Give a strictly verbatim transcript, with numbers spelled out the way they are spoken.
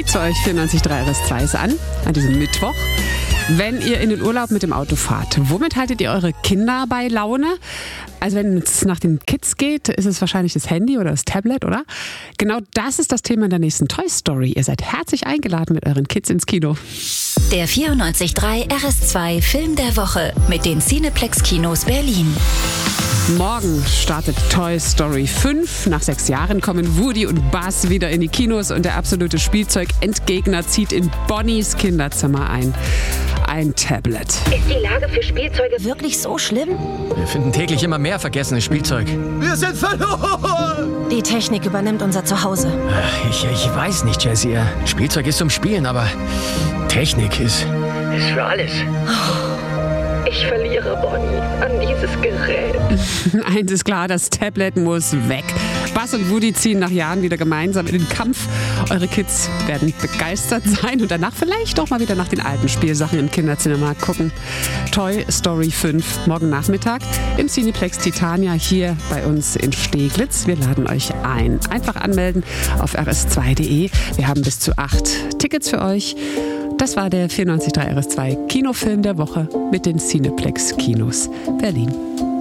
Hey zu euch, vierundneunzig Komma drei R S zwei ist an, an diesem Mittwoch. Wenn ihr in den Urlaub mit dem Auto fahrt, womit haltet ihr eure Kinder bei Laune? Also wenn es nach den Kids geht, ist es wahrscheinlich das Handy oder das Tablet, oder? Genau das ist das Thema in der nächsten Toy Story. Ihr seid herzlich eingeladen mit euren Kids ins Kino. Der vierundneunzig Komma drei R S zwei Film der Woche mit den Cineplex Kinos Berlin. Morgen startet Toy Story fünf. Nach sechs Jahren kommen Woody und Buzz wieder in die Kinos und der absolute Spielzeugentgegner zieht in Bonnies Kinderzimmer ein. Ein Tablet. Ist die Lage für Spielzeuge Wirklich so schlimm? Wir finden täglich immer mehr vergessenes Spielzeug. Wir sind verloren! Die Technik übernimmt unser Zuhause. Ich, ich weiß nicht, Jessie. Spielzeug ist zum Spielen, aber Technik ist... Ist für alles. Ich verliere Bonnie an dieses Gerät. Eins ist klar, das Tablet muss weg. Buzz und Woody ziehen nach Jahren wieder gemeinsam in den Kampf. Eure Kids werden begeistert sein und danach vielleicht auch mal wieder nach den alten Spielsachen im Kindercinema gucken. Toy Story fünf, morgen Nachmittag im Cineplex Titania hier bei uns in Steglitz. Wir laden euch ein. Einfach anmelden auf r s zwei punkt d e. Wir haben bis zu acht Tickets für euch. Das war der vierundneunzig Komma drei R S zwei Kinofilm der Woche mit den Cineplex Kinos Berlin.